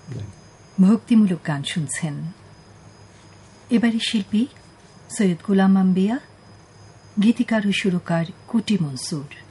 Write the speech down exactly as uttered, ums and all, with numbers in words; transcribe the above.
ভক্তিমূলক গান শুনছেন। এবারে শিল্পী সৈয়দ গোলাম আম্বিয়া, গীতিকার ও সুরকার কুটি মনসুর।